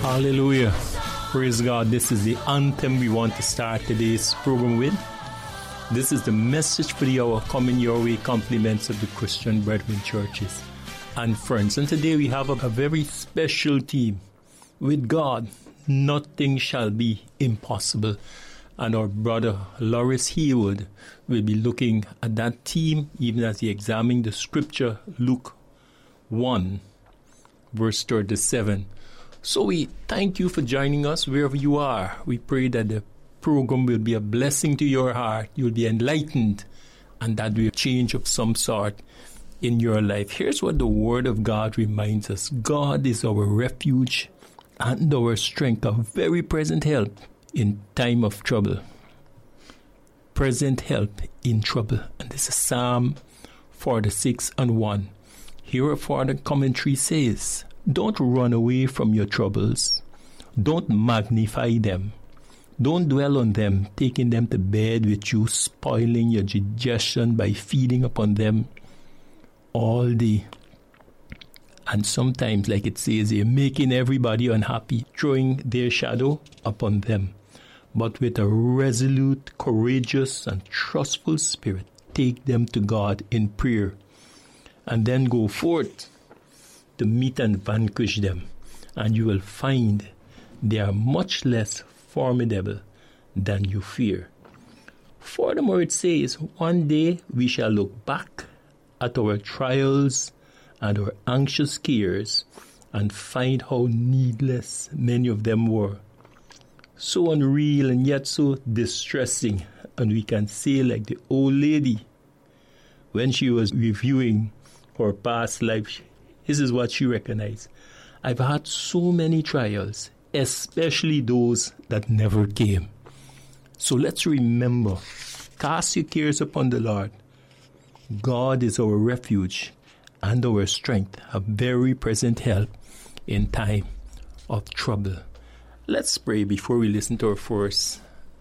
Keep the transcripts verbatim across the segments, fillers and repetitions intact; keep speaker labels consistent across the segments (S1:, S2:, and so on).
S1: Hallelujah. Praise God. This is the anthem we want to start today's program with. This is the message for the hour coming your way, compliments of the Christian Brethren churches and friends. And today we have a, a very special team. With God, nothing shall be impossible. And our brother Loris Haywood will be looking at that theme even as he examines the scripture, Luke one, verse thirty-seven. So we thank you for joining us wherever you are. We pray that the program will be a blessing to your heart. You'll be enlightened, and that will be a change of some sort in your life. Here's what the Word of God reminds us. God is our refuge and our strength, a very present help in time of trouble. Present help in trouble. And this is Psalm forty-six and one. Herefore the commentary says, don't run away from your troubles. Don't magnify them. Don't dwell on them, taking them to bed with you, spoiling your digestion by feeding upon them all day. And sometimes, like it says here, making everybody unhappy, throwing their shadow upon them. But with a resolute, courageous, and trustful spirit, take them to God in prayer, and then go forth to meet and vanquish them. And you will find they are much less formidable than you fear. Furthermore, it says, one day we shall look back at our trials and our anxious cares and find how needless many of them were. So unreal and yet so distressing. And we can say, like the old lady, when she was reviewing her past life, this is what she recognized. I've had so many trials, especially those that never came. So let's remember, cast your cares upon the Lord. God is our refuge and our strength, a very present help in time of trouble. Let's pray before we listen to our first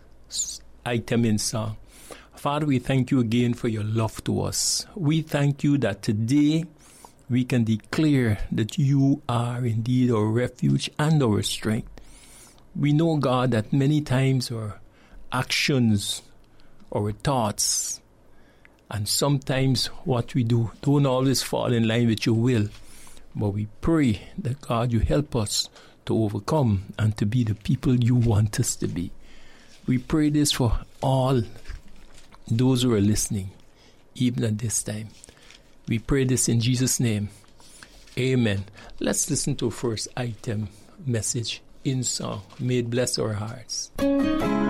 S1: item in song. Father, we thank you again for your love to us. We thank you that today we can declare that you are indeed our refuge and our strength. We know, God, that many times our actions, our thoughts, and sometimes what we do don't always fall in line with your will. But we pray that, God, you help us to overcome and to be the people you want us to be. We pray this for all those who are listening, even at this time. We pray this in Jesus' name. Amen. Let's listen to first item message in song. May it bless our hearts.